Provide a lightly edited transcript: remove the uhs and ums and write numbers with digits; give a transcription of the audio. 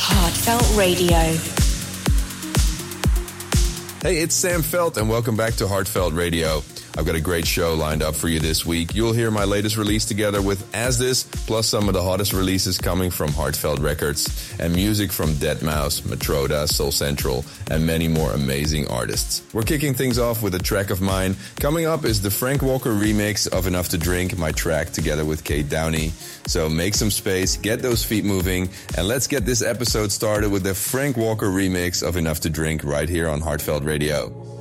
Heartfelt Radio. Hey, it's Sam Felt, and welcome back to Heartfelt Radio. I've got a great show lined up for you this week. You'll hear my latest release together with As This, plus some of the hottest releases coming from Heartfelt Records, and music from Deadmau5, Matroda, Soul Central, and many more amazing artists. We're kicking things off with a track of mine. Coming up is the Frank Walker remix of Enough to Drink, my track together with Kate Downey. So make some space, get those feet moving, and let's get this episode started with the Frank Walker remix of Enough to Drink right here on Heartfelt Radio.